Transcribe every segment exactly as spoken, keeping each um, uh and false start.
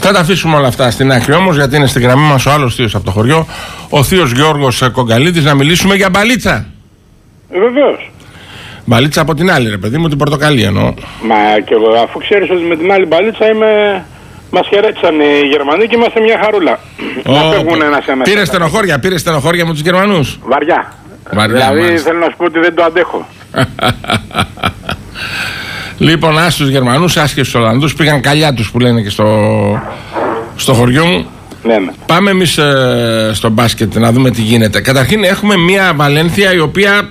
Θα τα αφήσουμε όλα αυτά στην άκρη όμως, γιατί είναι στην γραμμή μας ο άλλος θείος από το χωριό, ο θείος Γιώργος Κογκαλίτης, να μιλήσουμε για μπαλίτσα. Βεβαίως. Μπαλίτσα από την άλλη, ρε παιδί μου, την πορτοκαλί εννοώ. Μα και εγώ, αφού ξέρεις ότι με την άλλη μπαλίτσα είμαι... Μας χαιρέτησαν οι Γερμανοί και είμαστε μια χαρούλα. Oh, να φεύγουν ένας ένας. Πήρε στενοχώρια, πήρε στενοχώρια με τους Γερμανούς. Βαριά. Βαριά. Δηλαδή μάλιστα. θέλω να σου πω ότι δεν το αντέχω. Λοιπόν, άσου τους Γερμανούς, άσχε τους Ολλανδούς, πήγαν καλιά τους που λένε και στο, στο χωριό μου. Ναι, ναι. Πάμε εμείς ε, στο μπάσκετ να δούμε τι γίνεται. Καταρχήν έχουμε μια Βαλένθια η οποία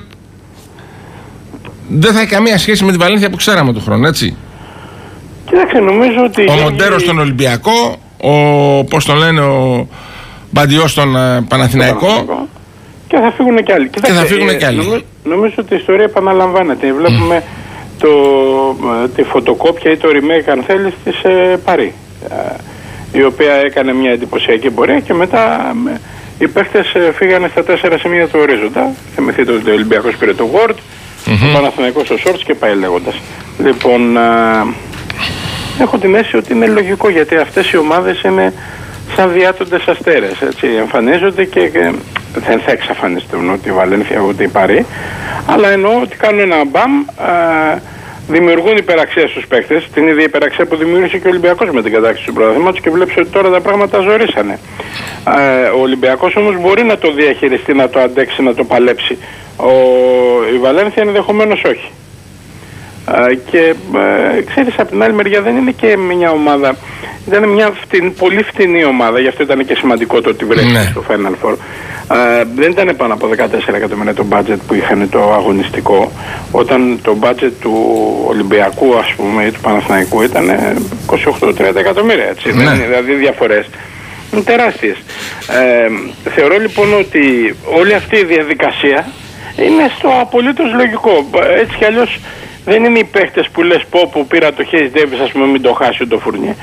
δεν θα έχει καμία σχέση με τη Βαλένθια που ξέραμε του χρόνου, έτσι. Κοίταξε, νομίζω ότι... Ο Μοντέρος στον Ολυμπιακό, ο, πώς τον λένε, ο Μπαντιός στον uh, Παναθηναϊκό. Και θα φύγουν κι άλλοι. Κοίταξε, και θα φύγουν κι άλλοι. Νομίζω, νομίζω ότι η ιστορία επαναλαμβάνεται. Βλέπουμε mm. το, τη φωτοκόπια ή το remake, αν θέλεις, της ε, Παρί. Ε, η οποία έκανε μια εντυπωσιακή πορεία και μετά ε, οι παίχτες ε, φύγανε στα τέσσερα σημεία του ορίζοντα. Θυμηθείτε ότι ο Ολυμπιακός πήρε το Word, mm-hmm. ο Παναθηναϊκός στο Shorts και πάει λέγοντας. Λοιπόν... Ε, έχω την αίσθηση ότι είναι λογικό, γιατί αυτές οι ομάδες είναι σαν διάτοντες αστέρες, έτσι, εμφανίζονται και, και δεν θα εξαφανιστούν ούτε η Βαλένθια ούτε η Παρί, αλλά εννοώ ότι κάνουν ένα μπαμ, α, δημιουργούν υπεραξία στους παίκτες, την ίδια υπεραξία που δημιούργησε και ο Ολυμπιακός με την κατάκτηση του πρωταθλήματος, και βλέπεις ότι τώρα τα πράγματα ζορίσανε. Α, ο Ολυμπιακός όμως μπορεί να το διαχειριστεί, να το αντέξει, να το παλέψει. Ο, η Βαλένθια ενδεχομένως όχι. Uh, και uh, ξέρεις, από την άλλη μεριά δεν είναι και μια ομάδα, ήταν μια φτηνή, πολύ φτηνή ομάδα, γι' αυτό ήταν και σημαντικό το ότι βρέθηκε ναι. στο Final Four. Uh, δεν ήταν πάνω από δεκατέσσερα εκατομμύρια το budget που είχαν το αγωνιστικό, όταν το budget του Ολυμπιακού, ας πούμε, ή του Παναθηναϊκού ήταν είκοσι οκτώ με τριάντα εκατομμύρια, έτσι, ναι. δεν είναι, δηλαδή διαφορές είναι τεράστιες. Uh, θεωρώ λοιπόν ότι όλη αυτή η διαδικασία είναι στο απολύτως λογικό, έτσι κι αλλιώς. Δεν είναι οι παίχτες που λες πω που πήρα το Hayes Davis, ας πούμε, μην το χάσει το Φουρνιέ.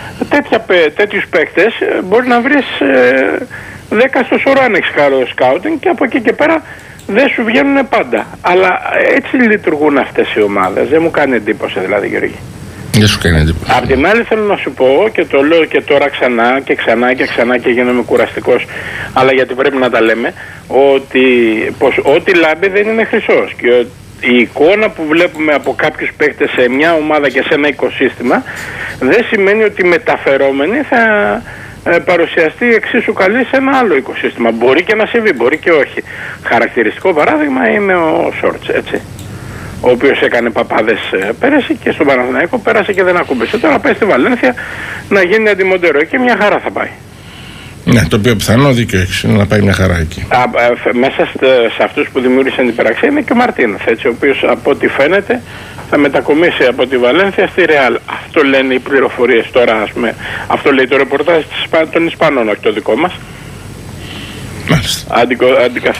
Τέτοιους παίχτες μπορεί να βρεις ε, δέκα στο σωρό αν έχεις καλό σκάουτινγκ, και από εκεί και πέρα δεν σου βγαίνουν πάντα. Αλλά έτσι λειτουργούν αυτές οι ομάδες. Δεν μου κάνει εντύπωση δηλαδή, Γιώργη. Δεν σου κάνει εντύπωση. Απ' την άλλη θέλω να σου πω, και το λέω και τώρα ξανά και ξανά και ξανά και γίνομαι κουραστικός, αλλά γιατί πρέπει να τα λέμε, ότι πως ό,τι λάμπει δεν είναι χρυσός, και η εικόνα που βλέπουμε από κάποιους παίκτες σε μια ομάδα και σε ένα οικοσύστημα δεν σημαίνει ότι μεταφερόμενοι θα ε, παρουσιαστεί εξίσου καλή σε ένα άλλο οικοσύστημα. Μπορεί και να συμβεί, μπορεί και όχι. Χαρακτηριστικό παράδειγμα είναι ο Σόρτς, έτσι, ο οποίος έκανε παπάδες ε, πέρασε και στον Παναθηναϊκό πέρασε και δεν ακούμπησε. Τώρα πάει στη Βαλένθια να γίνει αντιμοντέρο και μια χαρά θα πάει. Ναι, το οποίο πιθανό δίκιο έχει να πάει μια χαρά εκεί. Α, ε, μέσα στε, σε αυτούς που δημιούργησαν την υπεραξία είναι και ο Μαρτίνεθ, έτσι, ο οποίος από ό,τι φαίνεται θα μετακομίσει από τη Βαλένθια στη Ρεάλ. Αυτό λένε οι πληροφορίες τώρα, ας πούμε. Αυτό λέει το ρεπορτάζ των Ισπανών, όχι το δικό μας. Μάλιστα. Αντικο, αντικαθ...